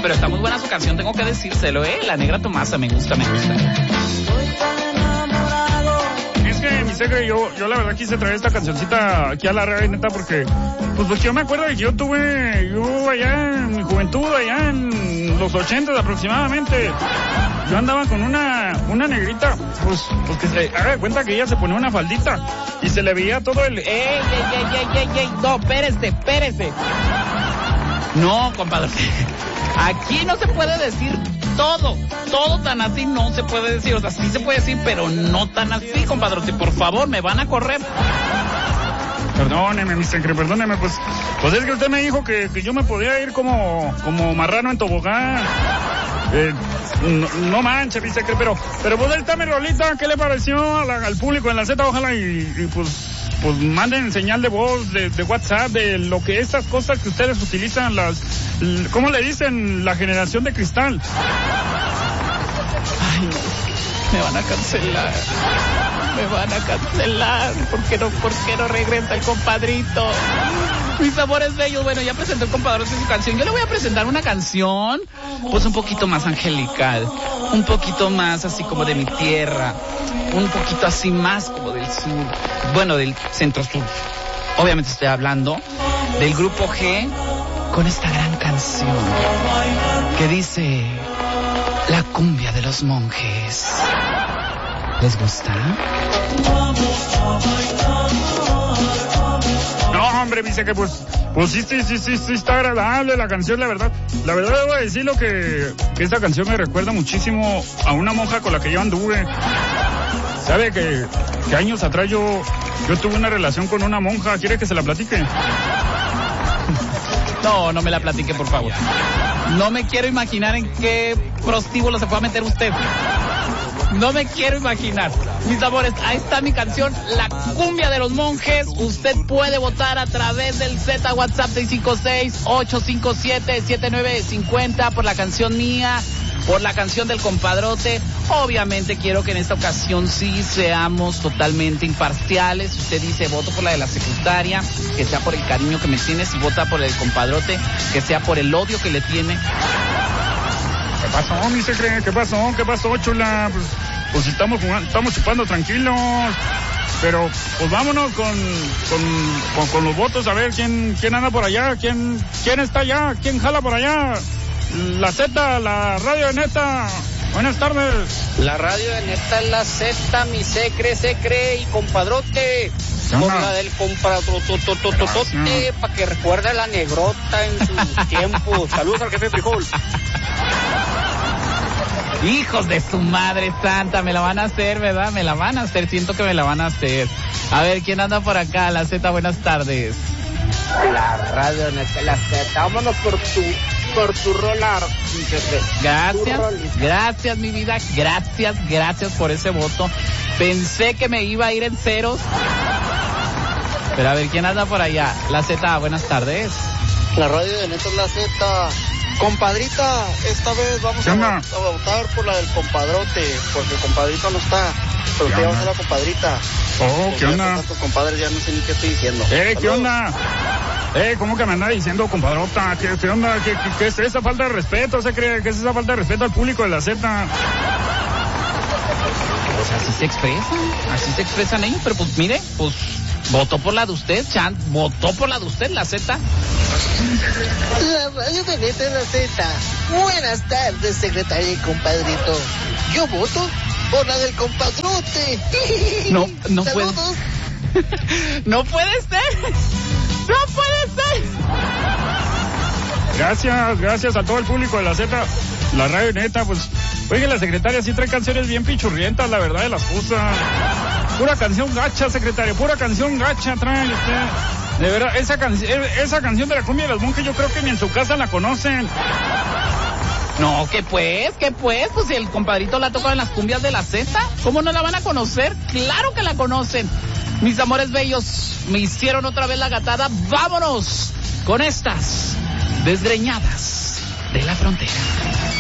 pero está muy buena su canción, tengo que decírselo, La Negra Tomasa, me gusta. Es que, mi secre, yo la verdad quise traer esta cancioncita aquí a la radio, neta, porque yo me acuerdo que yo allá en mi juventud, allá en los 80 aproximadamente, yo andaba con una negrita, pues que se haga de cuenta que ella se ponía una faldita y se le veía todo el... ¡Ey! No, espérese. No, compadre, aquí no se puede decir todo tan así no se puede decir, o sea, sí se puede decir, pero no tan así, compadre, por favor, me van a correr. Perdóneme, mi secre, perdóneme, pues es que usted me dijo que yo me podía ir como marrano en tobogán. No manche, mi secre, pero pues el Tame Rolita, ¿qué le pareció al público en la Z? Ojalá y pues manden señal de voz, de WhatsApp, de lo que estas cosas que ustedes utilizan, ¿cómo le dicen? La generación de cristal. Ay, no, me van a cancelar. ¿Por qué no regresa el compadrito? Mis amores bellos, bueno, ya presentó el compadre su canción. Yo le voy a presentar una canción, pues un poquito más angelical, un poquito más así como de mi tierra, un poquito así más como del sur, bueno, del centro-sur. Obviamente estoy hablando del Grupo G con esta gran canción que dice La Cumbia de los Monjes. ¿Les gusta? No, hombre, dice que pues sí está agradable la canción, la verdad. La verdad debo decirlo que esta canción me recuerda muchísimo a una monja con la que yo anduve. ¿Sabe que años atrás yo tuve una relación con una monja? ¿Quiere que se la platique? No me la platique, por favor. No me quiero imaginar en qué prostíbulo se puede meter usted. No me quiero imaginar. Mis amores, ahí está mi canción, La Cumbia de los Monjes. Usted puede votar a través del Z WhatsApp 656-857-7950 por la canción mía, por la canción del compadrote. Obviamente quiero que en esta ocasión sí seamos totalmente imparciales. Si usted dice voto por la de la secretaria, que sea por el cariño que me tiene. Si vota por el compadrote, que sea por el odio que le tiene. ¿Qué pasó, mi secre? ¿Qué pasó, chula? Pues estamos jugando, estamos chupando tranquilos. Pero pues vámonos con los votos, a ver quién anda por allá, quién está allá, quién jala por allá. La Z, la radio de neta. Buenas tardes. La radio de neta es la Z, mi secre y compadrote. Con la del compadrototototote, para que recuerde la negrota en sus tiempos. Saludos al jefe Frijol. Hijos de su madre santa, me la van a hacer, ¿verdad? Me la van a hacer, siento que me la van a hacer. A ver, ¿quién anda por acá? La Z, buenas tardes. La radio de neta, la Z. Vámonos por tu rola. Gracias mi vida, gracias por ese voto. Pensé que me iba a ir en ceros. Pero a ver, ¿quién anda por allá? La Z, buenas tardes. La radio de neta es la Z. Compadrita, esta vez vamos a votar por la del compadrote, porque el compadrito no está. Pero usted va a ser la compadrita. Oh, ¿qué onda? Tantos compadres, ya no sé ni qué estoy diciendo. ¿Qué onda? ¿Cómo que me anda diciendo compadrota? ¿Qué onda? ¿Qué es esa falta de respeto? ¿Se cree que es esa falta de respeto al público de la Z? Pues así se expresan ellos, pero pues mire, pues votó por la de usted, Chan, votó por la de usted, la Z. La radio de neta es la Z. Buenas tardes, secretaria y compadrito. Yo voto por la del compadrote. No Saludos. No puede ser. Gracias a todo el público de la Z, la radio neta, pues, oye, la secretaria sí trae canciones bien pichurrientas, la verdad de las cosas. Pura canción gacha, secretaria, pura canción gacha trae usted. De verdad, esa canción de la cumbia de los monjes yo creo que ni en su casa la conocen. No, ¿qué pues? Pues si el compadrito la toca en las cumbias de la Z, ¿cómo no la van a conocer? Claro que la conocen. Mis amores bellos, me hicieron otra vez la gatada. Vámonos con estas desgreñadas de la frontera.